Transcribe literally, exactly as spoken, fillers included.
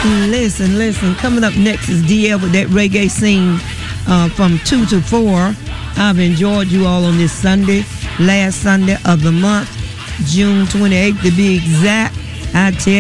Listen, listen. Coming up next is D L with that reggae scene uh, from two to four. I've enjoyed you all on this Sunday, last Sunday of the month, June twenty-eighth to be exact. I tell